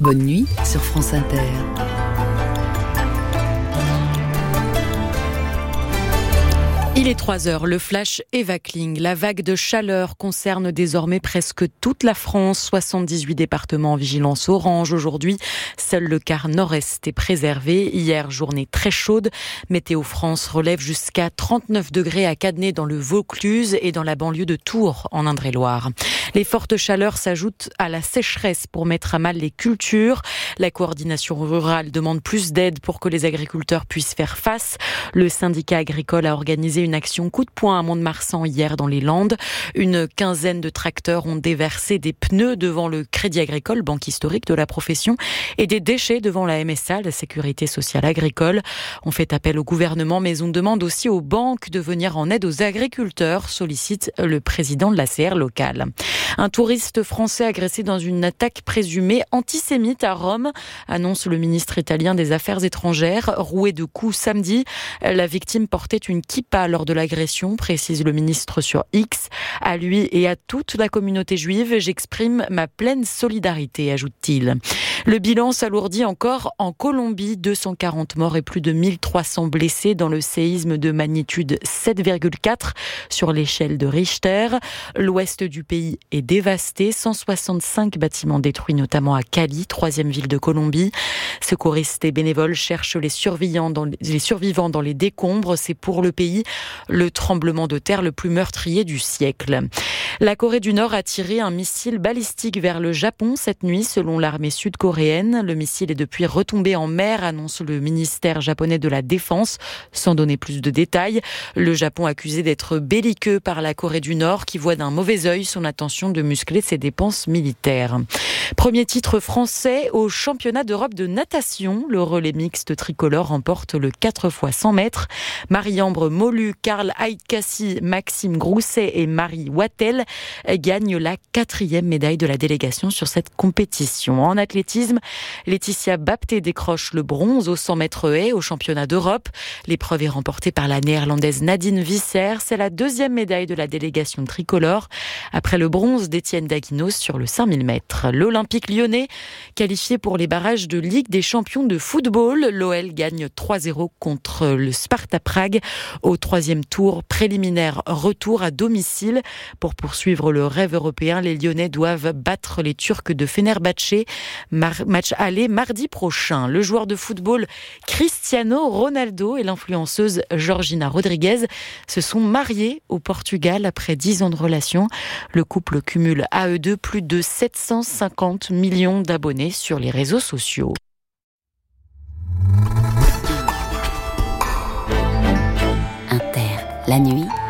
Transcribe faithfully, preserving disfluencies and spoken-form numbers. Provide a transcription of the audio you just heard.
Bonne nuit sur France Inter. Il est trois heures, le flash Eva Kling. La vague de chaleur concerne désormais presque toute la France. soixante-dix-huit départements en vigilance orange aujourd'hui. Seul le quart nord-est est préservé. Hier, journée très chaude. Météo France relève jusqu'à trente-neuf degrés à Cadenet dans le Vaucluse et dans la banlieue de Tours en Indre-et-Loire. Les fortes chaleurs s'ajoutent à la sécheresse pour mettre à mal les cultures. La coordination rurale demande plus d'aide pour que les agriculteurs puissent faire face. Le syndicat agricole a organisé une action coup de poing à Mont-de-Marsan hier dans les Landes. Une quinzaine de tracteurs ont déversé des pneus devant le Crédit Agricole, banque historique de la profession, et des déchets devant la M S A, la Sécurité sociale agricole. On fait appel au gouvernement, mais on demande aussi aux banques de venir en aide aux agriculteurs, sollicite le président de l'A C R locale. Un touriste français agressé dans une attaque présumée antisémite à Rome, annonce le ministre italien des Affaires étrangères, roué de coups samedi. La victime portait une kippa lors de l'agression, précise le ministre sur X. À lui et à toute la communauté juive, j'exprime ma pleine solidarité, ajoute-t-il. Le bilan s'alourdit encore en Colombie, deux cent quarante morts et plus de mille trois cents blessés dans le séisme de magnitude sept virgule quatre sur l'échelle de Richter. L'ouest du pays est dévasté, cent soixante-cinq bâtiments détruits, notamment à Cali, troisième ville de Colombie. Secouristes et bénévoles cherchent les survivants dans les, les survivants dans les décombres. C'est pour le pays le tremblement de terre le plus meurtrier du siècle. La Corée du Nord a tiré un missile balistique vers le Japon cette nuit, selon l'armée sud-coréenne. Le missile est depuis retombé en mer, annonce le ministère japonais de la Défense, sans donner plus de détails. Le Japon accusé d'être belliqueux par la Corée du Nord, qui voit d'un mauvais œil son intention de muscler ses dépenses militaires. Premier titre français au championnat d'Europe de natation. Le relais mixte tricolore remporte le quatre fois cent mètres. Marie-Ambre Molu, Karl Aïtkassi, Maxime Grousset et Marie Wattel gagnent la quatrième médaille de la délégation sur cette compétition. En athlétisme, Laetitia Bapté décroche le bronze au cent mètres haies au championnat d'Europe. L'épreuve est remportée par la néerlandaise Nadine Visser. C'est la deuxième médaille de la délégation tricolore, après le bronze d'Étienne Daguinos sur le cinq mille mètres. L'Olympique lyonnais, qualifié pour les barrages de Ligue des champions de football. L'O L gagne trois zéro contre le Sparta Prague au troisième tour préliminaire retour à domicile. Pour poursuivre le rêve européen, les Lyonnais doivent battre les Turcs de Fenerbahçe. Mar- match aller mardi prochain. Le joueur de football Cristiano Ronaldo et l'influenceuse Georgina Rodriguez se sont mariés au Portugal après dix ans de relation. Le couple cumule à eux deux plus de sept cent cinquante millions d'abonnés sur les réseaux sociaux. Inter, la nuit.